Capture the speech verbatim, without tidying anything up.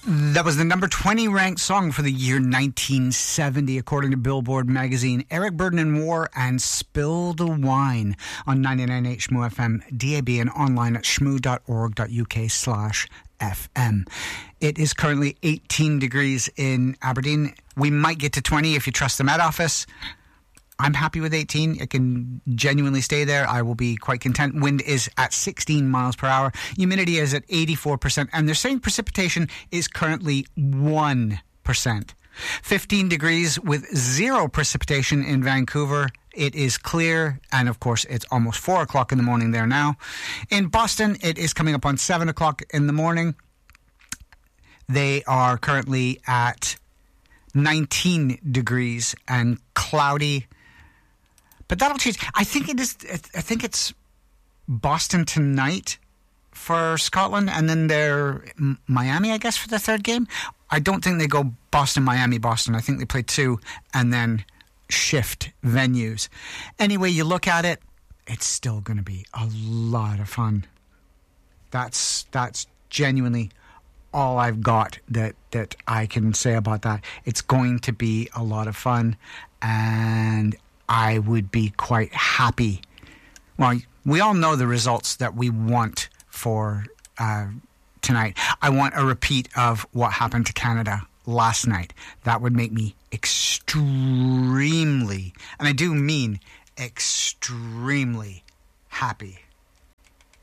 That was the number twenty ranked song for the year nineteen seventy, according to Billboard magazine. Eric Burdon and War and Spill the Wine on ninety-nine point eight Shmoo F M, D A B, and online at shmoo.org.uk slash FM. It is currently eighteen degrees in Aberdeen. We might get to twenty if you trust the Met Office. I'm happy with eighteen. It can genuinely stay there. I will be quite content. Wind is at sixteen miles per hour. Humidity is at eighty-four percent. And they're saying precipitation is currently one percent. fifteen degrees with zero precipitation in Vancouver. It is clear. And of course, it's almost four o'clock in the morning there now. In Boston, it is coming up on seven o'clock in the morning. They are currently at nineteen degrees and cloudy. But that'll change. I think it is. I think it's Boston tonight for Scotland, and then they're Miami, I guess, for the third game. I don't think they go Boston, Miami, Boston. I think they play two and then shift venues. Anyway, you look at it, it's still going to be a lot of fun. That's that's genuinely all I've got that that I can say about that. It's going to be a lot of fun, and I would be quite happy. Well, we all know the results that we want for uh, tonight. I want a repeat of what happened to Canada last night. That would make me extremely, and I do mean extremely, happy.